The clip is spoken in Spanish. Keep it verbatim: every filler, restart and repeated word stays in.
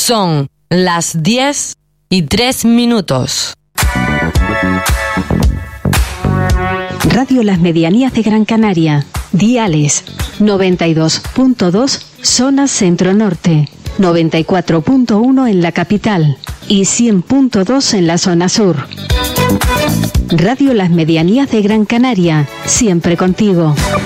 Son las diez y tres minutos. Radio Las Medianías de Gran Canaria. Diales noventa y dos punto dos, zona centro-norte, noventa y cuatro punto uno en la capital y cien punto dos en la zona sur. Radio Las Medianías de Gran Canaria, siempre contigo.